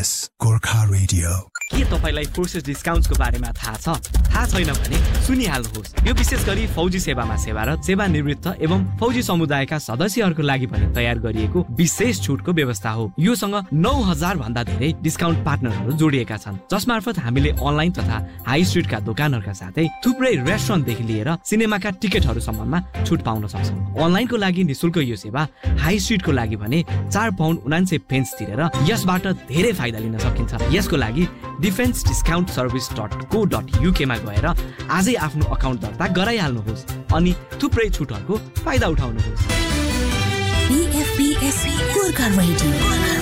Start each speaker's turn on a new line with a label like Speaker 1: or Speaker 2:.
Speaker 1: EFPS Gorkha Radio.
Speaker 2: के तपाईलाई forces डिस्काउन्ट्सको बारेमा थाहा छ? थाहा छैन भने सुनिहाल्नुहोस्। यो विशेष गरी फौजी सेवामा सेवारत, सेवानिवृत्त एवं फौजी समुदायका सदस्यहरूको लागि पनि तयार गरिएको विशेष छुटको व्यवस्था हो। योसँग 9000 भन्दा धेरै डिस्काउन्ट पार्टनरहरू जोडिएका छन्, जसमार्फत हामीले अनलाइन तथा हाई स्ट्रिटका दोकानहरूका साथै थुप्रै रेस्टुरेन्टदेखि लिएर सिनेमाका टिकटहरूसम्ममा छुट पाउन सक्छौँ। अनलाइनको लागि निशुल्क यो सेवा, हाई स्ट्रिटको लागि भने 4 पाउन्ड 79 पेन्स तिरेर यसबाट धेरै फाइदा लिन सकिन्छ। यसको लागि defensediscountservice.co.uk मा गएर आजै आफ्नो अकाउन्ट दर्ता गराइहाल्नुहोस् अनि थुप्रै छुटहरूको फाइदा उठाउनुहोस्।
Speaker 3: EFPS Gorkha Radio.